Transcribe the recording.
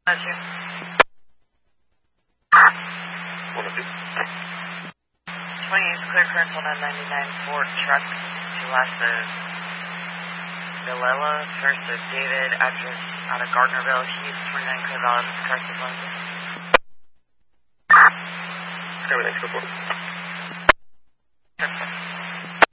That's you. 28 clear current on 99 Ford truck to Las Villela, first of David, address out of Gardnerville, Hughes, 29 clear valid, correct as Wednesday. Skyline, next report.